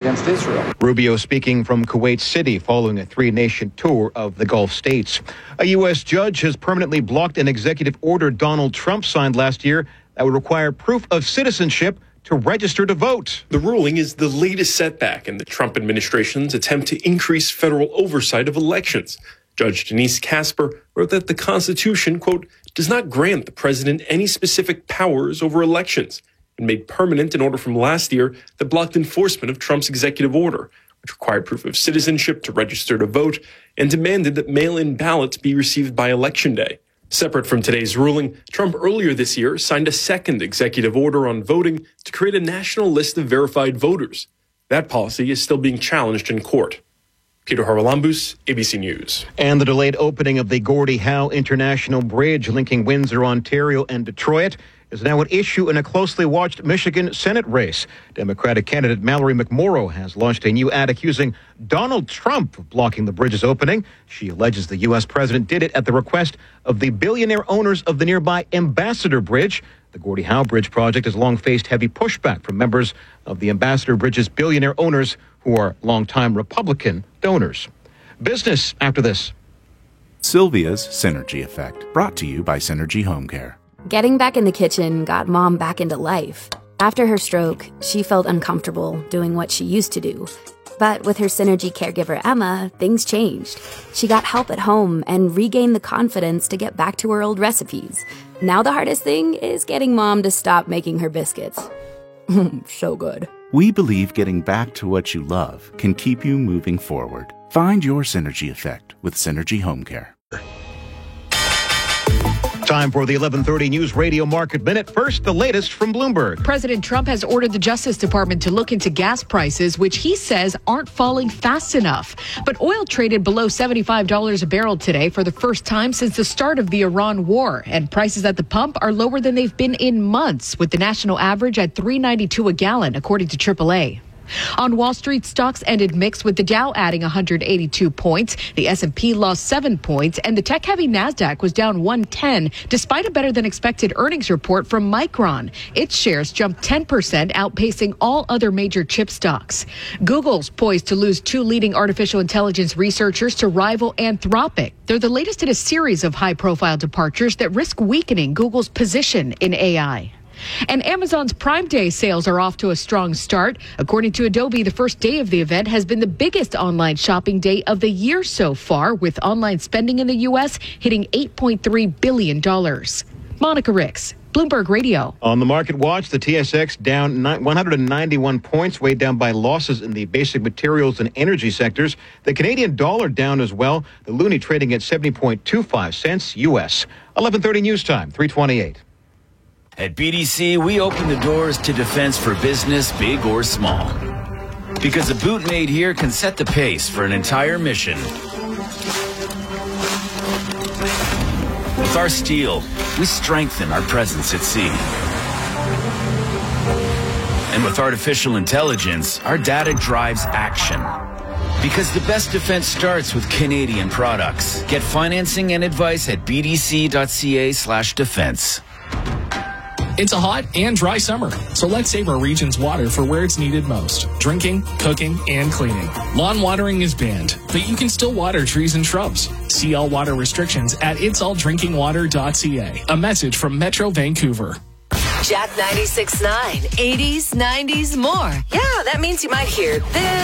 against Israel. Rubio speaking from Kuwait City following a three-nation tour of the Gulf states. A U.S. judge has permanently blocked an executive order Donald Trump signed last year that would require proof of citizenship to register to vote. The ruling is the latest setback in the Trump administration's attempt to increase federal oversight of elections. Judge Denise Casper wrote that the Constitution, quote, does not grant the president any specific powers over elections, and made permanent an order from last year that blocked enforcement of Trump's executive order, which required proof of citizenship to register to vote and demanded that mail-in ballots be received by Election Day. Separate from today's ruling, Trump earlier this year signed a second executive order on voting to create a national list of verified voters. That policy is still being challenged in court. Peter Haralambous, ABC News. And the delayed opening of the Gordie Howe International Bridge linking Windsor, Ontario and Detroit is now an issue in a closely watched Michigan Senate race. Democratic candidate Mallory McMorrow has launched a new ad accusing Donald Trump of blocking the bridge's opening. She alleges the U.S. president did it at the request of the billionaire owners of the nearby Ambassador Bridge. The Gordie Howe Bridge project has long faced heavy pushback from members of the Ambassador Bridge's billionaire owners who are longtime Republican donors. Business after this. Sylvia's Synergy Effect, brought to you by Synergy Home Care. Getting back in the kitchen got Mom back into life. After her stroke, she felt uncomfortable doing what she used to do. But with her Synergy caregiver, Emma, things changed. She got help at home and regained the confidence to get back to her old recipes. Now the hardest thing is getting Mom to stop making her biscuits. So good. We believe getting back to what you love can keep you moving forward. Find your Synergy Effect with Synergy Home Care. Time for the 11:30 News Radio Market Minute. First, the latest from Bloomberg. President Trump has ordered the Justice Department to look into gas prices, which he says aren't falling fast enough. But oil traded below $75 a barrel today for the first time since the start of the Iran war. And prices at the pump are lower than they've been in months, with the national average at $3.92 a gallon, according to AAA. On Wall Street, stocks ended mixed, with the Dow adding 182 points. The S&P lost 7 points, and the tech-heavy Nasdaq was down 110, despite a better-than-expected earnings report from Micron. Its shares jumped 10%, outpacing all other major chip stocks. Google's poised to lose 2 leading artificial intelligence researchers to rival Anthropic. They're the latest in a series of high-profile departures that risk weakening Google's position in AI. And Amazon's Prime Day sales are off to a strong start. According to Adobe, the first day of the event has been the biggest online shopping day of the year so far, with online spending in the U.S. hitting $8.3 billion. Monica Ricks, Bloomberg Radio. On the market watch, the TSX down 191 points, weighed down by losses in the basic materials and energy sectors. The Canadian dollar down as well. The loonie trading at 70.25 cents U.S. 11:30 News Time, 3:28. At BDC, we open the doors to defense for business, big or small. Because a boot made here can set the pace for an entire mission. With our steel, we strengthen our presence at sea. And with artificial intelligence, our data drives action. Because the best defense starts with Canadian products. Get financing and advice at bdc.ca/defense. It's a hot and dry summer, so let's save our region's water for where it's needed most. Drinking, cooking, and cleaning. Lawn watering is banned, but you can still water trees and shrubs. See all water restrictions at itsalldrinkingwater.ca. A message from Metro Vancouver. Jack 96.9, 80s, 90s, more. Yeah, that means you might hear this.